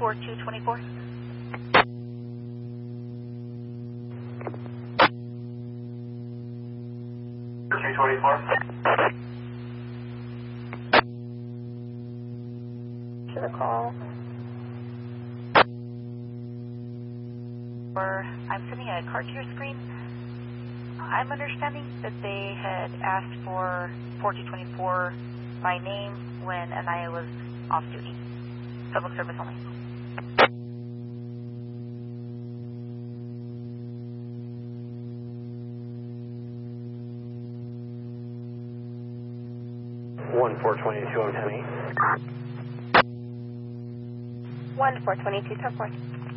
4224. 224. To the call. I'm sending a card to your screen. I'm understanding that they had asked for 4224 by name when Anaya was off duty. Public service only. One 422 on Hemi. 1 422, 10 4.